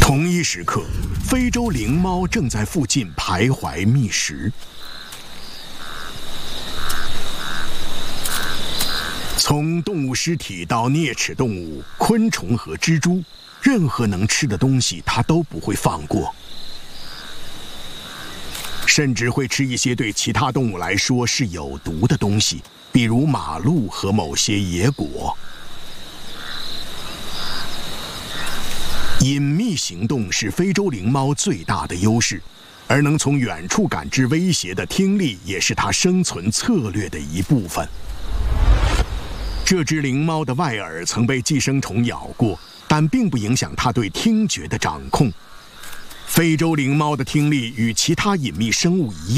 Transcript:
同一时刻，非洲灵猫正在附近徘徊觅食。从动物尸体到啮齿动物、昆虫和蜘蛛，任何能吃的东西它都不会放过，甚至会吃一些对其他动物来说是有毒的东西，比如马鹿和某些野果。隐秘行动是非洲灵猫最大的优势，而能从远处感知威胁的听力也是它生存策略的一部分。这只灵猫的外耳曾被寄生虫咬过，但并不影响它对听觉的掌控。非洲灵猫的听力与其他隐秘生物一样。